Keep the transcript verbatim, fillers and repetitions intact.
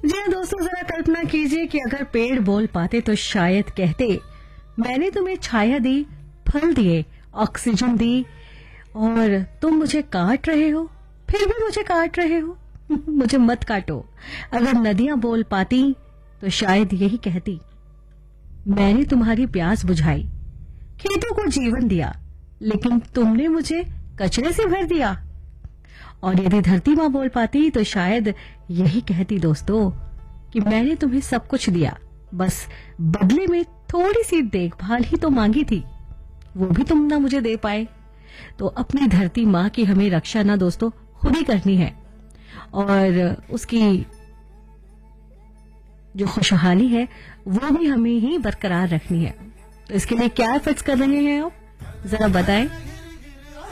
जी हाँ दोस्तों, जरा कल्पना कीजिए कि अगर पेड़ बोल पाते तो शायद कहते, मैंने तुम्हें छाया दी, फल दिए, ऑक्सीजन दी, और तुम मुझे काट रहे हो, फिर भी मुझे काट रहे हो। मुझे मत काटो। अगर नदियां बोल पाती तो शायद यही कहती, मैंने तुम्हारी प्यास बुझाई, खेतों को जीवन दिया, लेकिन तुमने मुझे कचरे से भर दिया। और यदि धरती मां बोल पाती तो शायद यही कहती दोस्तों कि मैंने तुम्हें सब कुछ दिया, बस बदले में थोड़ी सी देखभाल ही तो मांगी थी, वो भी तुम ना मुझे दे पाए। तो अपनी धरती माँ की हमें रक्षा ना दोस्तों खुद ही करनी है, और उसकी जो खुशहाली है वो भी हमें ही बरकरार रखनी है। तो इसके लिए क्या एफर्ट्स कर रहे हैं आप, जरा बताएं।